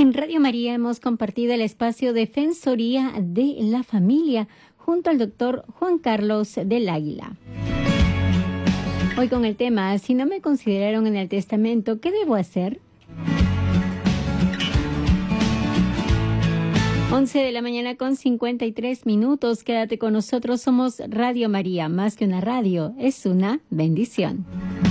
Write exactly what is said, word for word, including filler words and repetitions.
En Radio María hemos compartido el espacio Defensoría de la Familia junto al doctor Juan Carlos del Águila. Hoy con el tema, si no me consideraron en el testamento, ¿qué debo hacer? once de la mañana con cincuenta y tres minutos. Quédate con nosotros, somos Radio María, más que una radio, es una bendición.